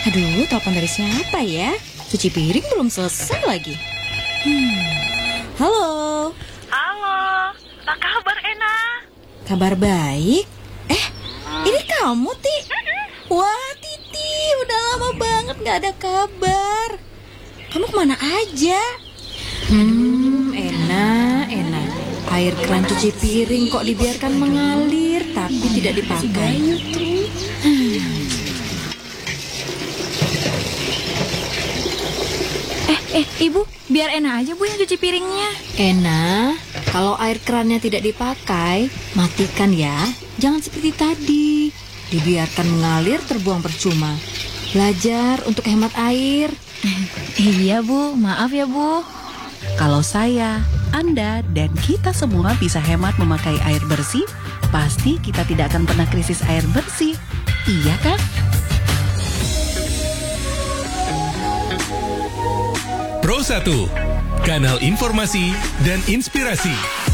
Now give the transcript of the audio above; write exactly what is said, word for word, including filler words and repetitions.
Aduh, telepon dari siapa ya? Cuci piring belum selesai lagi. Hmm. Halo. Halo, apa kabar Ena? Kabar baik. Eh, ini kamu, Ti? Wah, Titi, udah lama banget gak ada kabar. Kamu kemana aja? Hmm, Ena, Ena. Air keran cuci piring kok dibiarkan mengalir tapi tidak dipakai. Hmm. Eh, eh, Ibu, biar Ena aja Bu yang cuci piringnya. Ena, kalau air kerannya tidak dipakai, matikan ya. Jangan seperti tadi, dibiarkan mengalir terbuang percuma. Belajar untuk hemat air. Iya Bu, maaf ya Bu. Kalau saya, Anda, dan kita semua bisa hemat memakai air bersih, pasti kita tidak akan pernah krisis air bersih. Iya kan? Pro satu, kanal informasi dan inspirasi.